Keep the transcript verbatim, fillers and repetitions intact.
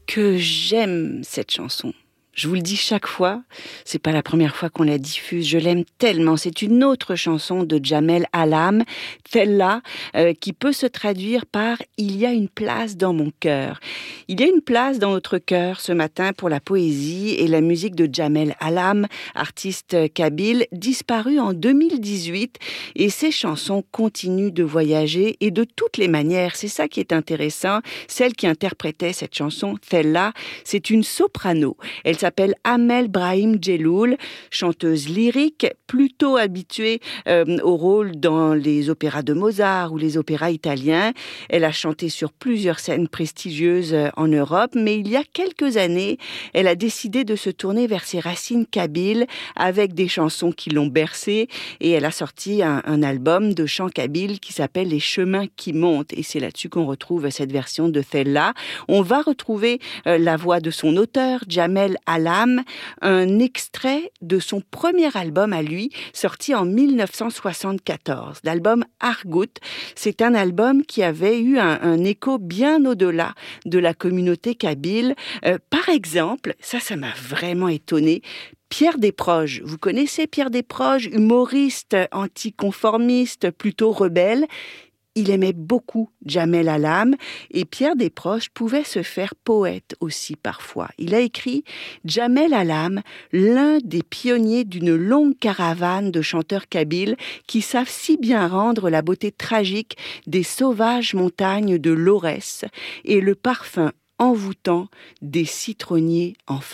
Que j'aime cette chanson. Je vous le dis chaque fois, c'est pas la première fois qu'on la diffuse, je l'aime tellement. C'est une autre chanson de Jamel Alam, celle-là, euh, qui peut se traduire par « Il y a une place dans mon cœur ». Il y a une place dans notre cœur ce matin pour la poésie et la musique de Jamel Alam, artiste kabyle, disparu en deux mille dix-huit. Et ses chansons continuent de voyager et de toutes les manières. C'est ça qui est intéressant. Celle qui interprétait cette chanson, celle-là, c'est une soprano. Elle s'appelle Amel Brahim Djeloul, chanteuse lyrique, plutôt habituée euh, au rôle dans les opéras de Mozart ou les opéras italiens. Elle a chanté sur plusieurs scènes prestigieuses euh, en Europe, mais il y a quelques années, elle a décidé de se tourner vers ses racines kabyles avec des chansons qui l'ont bercée, et elle a sorti un, un album de chants kabyles qui s'appelle Les chemins qui montent, et c'est là-dessus qu'on retrouve cette version de Thella. On va retrouver euh, la voix de son auteur, Jamel Alam, un extrait de son premier album à lui, sorti en mille neuf cent soixante-quatorze, l'album Argout. C'est un album qui avait eu un, un écho bien au-delà de la communauté kabyle. Euh, par exemple, ça, ça m'a vraiment étonnée, Pierre Desproges. Vous connaissez Pierre Desproges, humoriste anticonformiste, plutôt rebelle. Il aimait beaucoup Jamel Alam et Pierre Desproges pouvait se faire poète aussi parfois. Il a écrit « Jamel Alam, l'un des pionniers d'une longue caravane de chanteurs kabyles qui savent si bien rendre la beauté tragique des sauvages montagnes de l'Aurès et le parfum envoûtant des citronniers en fleurs. »